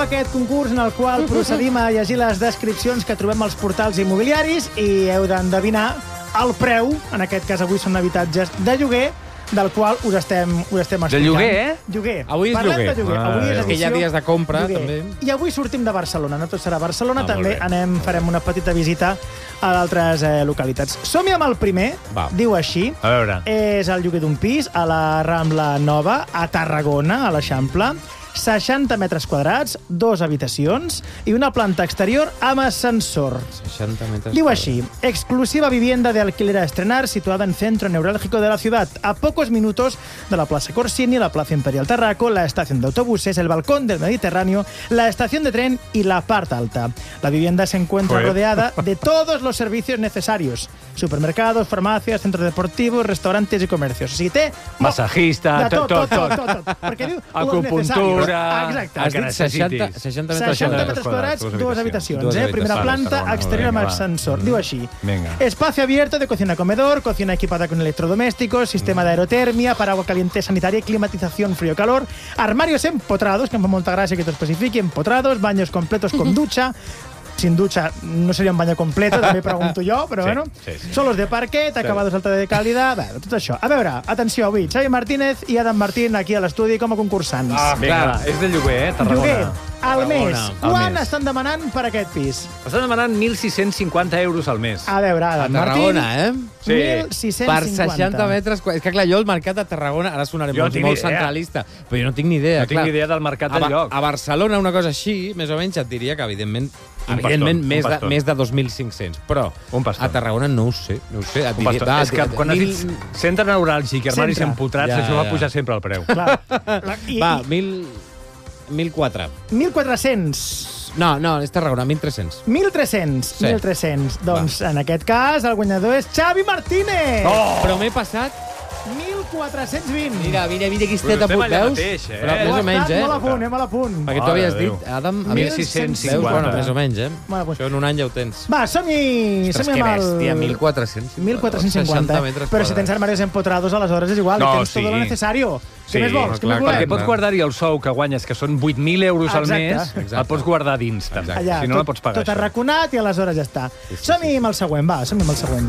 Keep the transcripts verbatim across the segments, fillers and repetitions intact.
aquest concurs en el qual procedim a llegir les descripcions que trobem als portals immobiliaris i heu d'endevinar el preu, en aquest cas avui són habitatges de lloguer, del qual us estem, us estem explicant. De lloguer, eh? Lloguer. Avui és Parlem lloguer. de lloguer. Ah, avui és és que hi ha edició dies de compra, lloguer. també. I avui sortim de Barcelona, no tot serà Barcelona, Ah, també molt bé. anem, farem una petita visita a d'altres eh, localitats. Som-hi amb el primer, Va. diu així. A veure. És el lloguer d'un pis a la Rambla Nova, a Tarragona, a l'Eixample. seixanta metres quadrats, dos habitacions i una planta exterior amb ascensor. seixanta metres. Diu així, exclusiva vivienda de alquiler a estrenar situada en centro neurálgico de la ciudad, a pocos minutos de la Plaza Corsini, la Plaza Imperial Tarraco, la estación de autobuses, el balcón del Mediterráneo, la estación de tren y la parte alta. La vivienda se encuentra Joder. rodeada de todos los servicios necesarios. Supermercados, farmacias, centros deportivos, restaurantes i comercios. O sigui, té... Massajista, de tot, tot, tot, tot. tot, tot, tot. Perquè diu... Acupuntura. Ah, exacte. Has que dit seixanta, necessitis. seixanta metres seixanta quadrats. metres quadrats, dues habitacions, Dues eh? Primera habitacions. planta, Vale, exterior amb vinga, va. ascensor. Diu així. Venga. Espacio abierto de cocina-comedor, cocina equipada con electrodomésticos, sistema de aerotermia, paraguas caliente sanitaria, climatización frío-calor, armarios empotrados, que em fa molta gràcia que t'ho especifiqui, empotrados, baños completos con ducha, sin ducha no sería un baño completo, també pregunto jo, però Sí, bueno. sí, sí. Solos de parquet, acabados alta de calidad, bé, tot això. A veure, atenció, avui, Xavi Martínez i Adam Martín aquí a l'estudi com a concursants. Ah, vinga, va, és de lloguer, eh? Tarragona. Lloguer, al mes. Al Quant mes. estan demanant per aquest pis? Estan demanant mil sis-cents cinquanta euros al mes. A veure, A Adam Tarragona, Martín, eh? Sí. mil sis-cents Per cinquanta. seixanta metres... quadrats. És que, clar, jo el mercat de Tarragona, ara sonaré Jo no molt, tinc molt ni idea. centralista, però jo no tinc ni idea. No tinc clar. ni idea del mercat del a, Ba- lloc. A Barcelona, una cosa així, més o menys, et diria que, evidentment, Un evidentment paston, més, un de, paston. més de dos mil cinc-cents. Però Un paston. a Tarragona no ho sé. No ho sé. Et Un diria, pastor. va, És que et- quan has mil- dit centre neuràlgic i armaris Centre. empotrats, Ja, això va ja. pujar sempre el preu. Clar. La- I, Va, i mil... mil quatre. mil quatre-cents. No, no, és Tarragona, mil tres-cents. mil tres-cents. Sí. mil tres-cents. Doncs, en aquest cas, el guanyador és Xavi Martínez. Oh! Però m'he passat... mil quatre-cents vint. Mira, mira, mira qui Però estem a estem punt, allà veus? mateix, eh? Però Heu més o menys, estat eh? molt a punt, eh? Molt a punt. Perquè tu Mare havies de dit, Déu. Adam... mil havies- sis-cents Veus? Bueno, cinquanta. més o menys, eh? Bueno, doncs- Això en un any ja ho tens. Va, som-hi Ostres, som que amb el... bèstia, mil quatre-cents. mil quatre-cents cinquanta. seixanta metres Però si tens quadrats. armaris empotrados, aleshores és igual. No, i tens sí. tot lo necesario. Sí, Què més vols? Què clar, més clar, volem? Perquè pots guardar-hi el sou que guanyes, que són vuit mil euros al Exacte. mes, Exacte. el pots guardar dins, també. Exacte. Allà, Si no, tot, la pots pagar, tot això. arraconat i aleshores ja està. Sí, sí, Som-hi sí. amb el següent, va, som-hi amb el següent.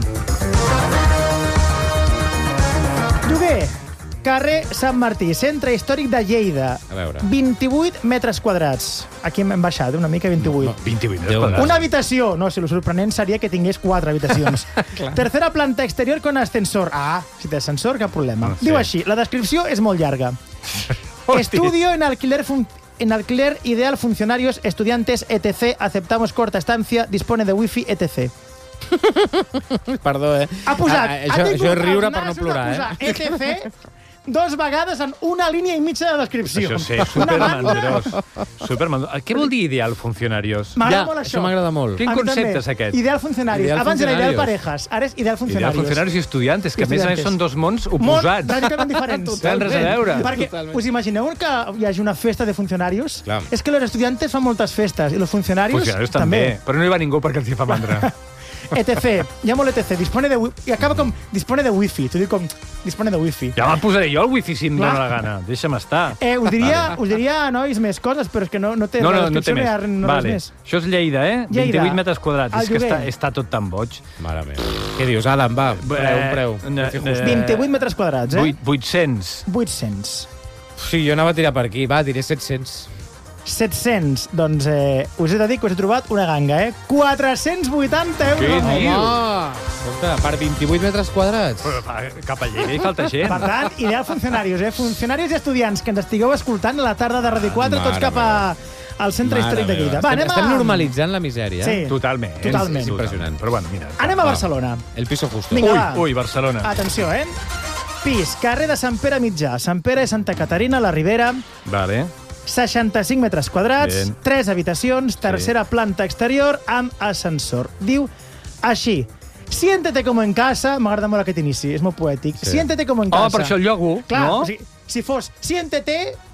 Lloguer, carrer Sant Martí, centre històric de Lleida. A veure. vint-i-vuit metres quadrats. Aquí hem baixat una mica, vint-i-vuit. vint-i-vuit Déu quadrats. Una habitació. No, si lo sorprenent seria que tingués quatre habitacions. Tercera planta exterior con ascensor. Ah, si té ascensor, cap problema. No sé. Diu així, la descripció és molt llarga. Estudio en alquiler fun- en alquiler ideal funcionarios, estudiantes, etcétera. Aceptamos corta estancia, dispone de wifi, etcétera. Perdó, eh? Ha posat... Ah, ha això, tingut això és riure els per no nassos plorar, de eh? posar etcétera dos vegades en una línia i mitja de descripció. Això sí, Una banda- supermandrós. Supermandrós. Què vol dir ideal funcionarios? M'agrada Ja, molt això això. m'agrada molt. Quin A mi concepte també. és aquest? Ideal funcionaris. Ideal Abans era ideal funcionarios. parejas, ara és ideal Ideal funcionaris. funcionaris i estudiantes, que a més a més Estudiantes. són dos mons Molt oposats. radicalment diferents. Tenen res a veure. Perquè Totalment. us imagineu que hi hagi una festa de funcionarios? Clar. És que los estudiantes fan moltes festes i los funcionarios, Funcionaris també. Però no hi va ningú perquè els hi fa mandra. etcétera. Llamo el etcétera. Dispone de wi- i acaba com dispone de wifi. T'ho dic com dispone de wifi. Ja me'l posaré jo, el wifi, si em Clar. dóna la gana. Deixa'm estar. Eh, us diria, us diria, nois, més coses, però és que no, no té No, la no, no té descripció, més. hi ha res- no res vale. més. Això és Lleida, eh? Lleida. vint-i-vuit metres quadrats. El És que està, lloguer. està tot tan boig. Mare meva. Què dius, Adam? Va, un preu, un preu. Eh, Precio eh, justo. vint-i-vuit metres quadrats, eh? Vuit- vuit-cents. vuit-cents. Sí, jo anava a tirar per aquí. Va, diré set-cents. set-cents. Doncs eh, us he de dir que us he trobat una ganga, eh? quatre-cents vuitanta euros. Què al mes. dius? Home! Escolta, per vint-i-vuit metres quadrats. Però va, cap a Lleida hi falta gent. Per tant, ideal funcionaris, eh? Funcionaris i estudiants que ens estigueu escoltant a la tarda de Ràdio quatre, Mare tots cap a, al centre Mare històric de meva. Lleida. Va, Estem, anem a... estem normalitzant la misèria. Sí. Totalment. Totalment. És impressionant. Però bueno, mira. Anem a Barcelona. El piso justo. Vinga, Ui, va. ui, Barcelona. Atenció, eh? Pis, carrer de Sant Pere Mitjà, Sant Pere i Santa Caterina, la Ribera, Vale. seixanta-cinc metres quadrats, Bien. tres habitacions, tercera planta exterior amb ascensor. Diu així: siéntete como en casa. M'agrada molt aquest inici, és molt poètic. Sí. Siéntete como en casa. Home, per això el llogo, Clar, no? o sigui, si fos siéntete,